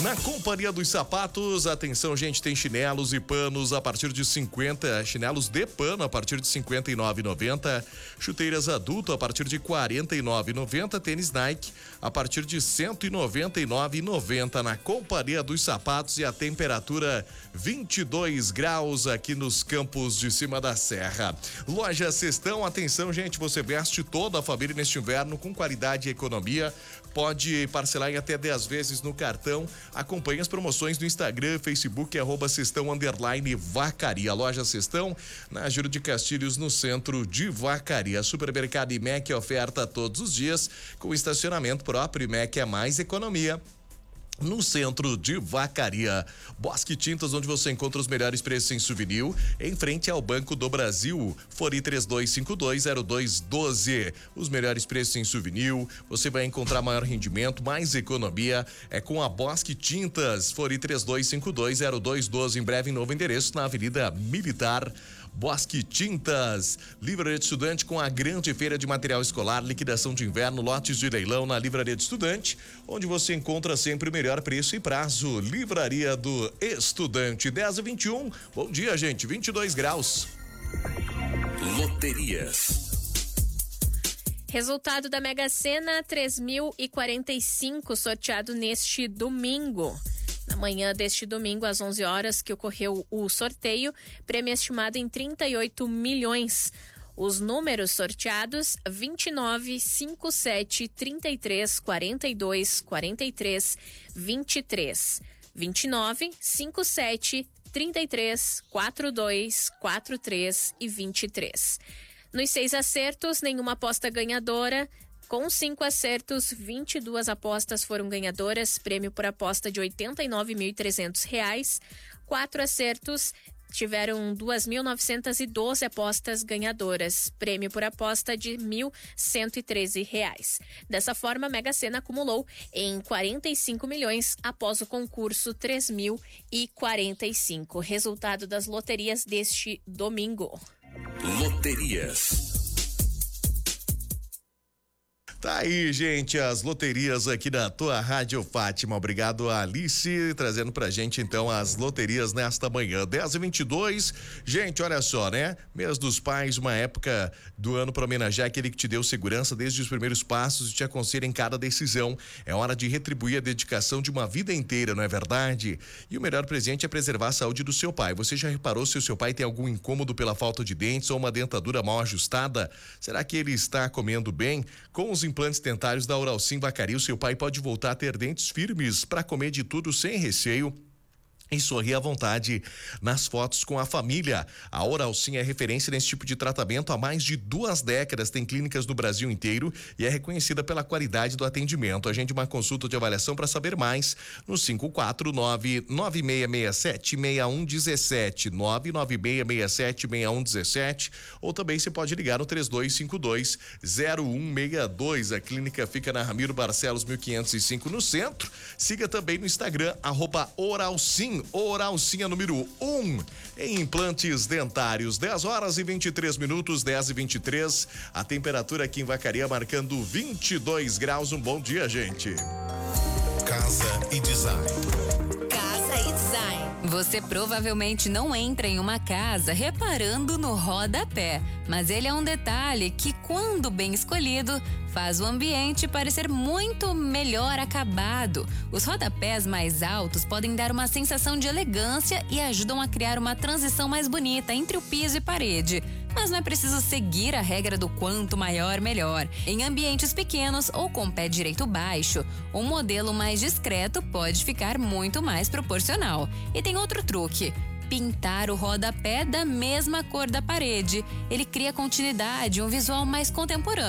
Na Companhia dos Sapatos, atenção gente, tem chinelos e panos a partir de 50, chinelos de pano a partir de 59,90, chuteiras adulto a partir de 49,90, tênis Nike a partir de 199,90 na Companhia dos Sapatos e a temperatura 22 graus aqui nos Campos de Cima da Serra. Loja Cestão, atenção gente, você veste toda a família neste inverno com qualidade e economia, pode parcelar em até 10 vezes no cartão. Acompanhe as promoções no Instagram, Facebook, @Cestão_Vacaria. Loja Cestão, na Júlio de Castilhos, no centro de Vacaria. Supermercado IMEC oferta todos os dias, com estacionamento próprio. IMEC é mais economia no centro de Vacaria. Bosque Tintas, onde você encontra os melhores preços em souvenir, em frente ao Banco do Brasil. Fone 32520212. Os melhores preços em souvenir, você vai encontrar maior rendimento, mais economia, é com a Bosque Tintas. Fone 32520212. Em breve, em novo endereço, na Avenida Militar. Bosque Tintas, Livraria de Estudante com a grande feira de material escolar, liquidação de inverno, lotes de leilão na Livraria de Estudante, onde você encontra sempre o melhor preço e prazo. Livraria do Estudante, 10h21. Bom dia, gente, 22 graus. Loterias. Resultado da Mega Sena 3.045, sorteado neste domingo. Na manhã deste domingo, às 11 horas, que ocorreu o sorteio, prêmio estimado em 38 milhões. Os números sorteados: 29, 57, 33, 42, 43, 23. 29, 57, 33, 42, 43 e 23. Nos 6 acertos, nenhuma aposta ganhadora. Com 5 acertos, 22 apostas foram ganhadoras, prêmio por aposta de R$ 89.300. 4 acertos tiveram 2.912 apostas ganhadoras, prêmio por aposta de R$ 1.113. Dessa forma, a Mega Sena acumulou em 45 milhões após o concurso 3.045. Resultado das loterias deste domingo. Loterias. Tá aí, gente, as loterias aqui da tua Rádio Fátima. Obrigado a Alice, trazendo pra gente, então, as loterias nesta manhã. 10h22. Gente, olha só, né? Mês dos Pais, uma época do ano para homenagear aquele que te deu segurança desde os primeiros passos e te aconselha em cada decisão. É hora de retribuir a dedicação de uma vida inteira, não é verdade? E o melhor presente é preservar a saúde do seu pai. Você já reparou se o seu pai tem algum incômodo pela falta de dentes ou uma dentadura mal ajustada? Será que ele está comendo bem? Com os implantes dentários da Oralcim Vacaria, o seu pai pode voltar a ter dentes firmes para comer de tudo sem receio e sorrir à vontade nas fotos com a família. A Oralcim é referência nesse tipo de tratamento há mais de 2 décadas, tem clínicas no Brasil inteiro e é reconhecida pela qualidade do atendimento. Agende uma consulta de avaliação para saber mais no 549-9667-6117, 99667-6117, ou também você pode ligar no 3252-0162. A clínica fica na Ramiro Barcelos 1505 no centro. Siga também no Instagram, @Oralcim. Oralcim é número 1 em implantes dentários. 10h23, 10h23. A temperatura aqui em Vacaria marcando 22 graus. Um bom dia, gente. Casa e Design. Casa e Design. Você provavelmente não entra em uma casa reparando no rodapé, mas ele é um detalhe que, quando bem escolhido, faz o ambiente parecer muito melhor acabado. Os rodapés mais altos podem dar uma sensação de elegância e ajudam a criar uma transição mais bonita entre o piso e parede. Mas não é preciso seguir a regra do quanto maior, melhor. Em ambientes pequenos ou com pé direito baixo, um modelo mais discreto pode ficar muito mais proporcional. E tem outro truque: pintar o rodapé da mesma cor da parede. Ele cria continuidade e um visual mais contemporâneo.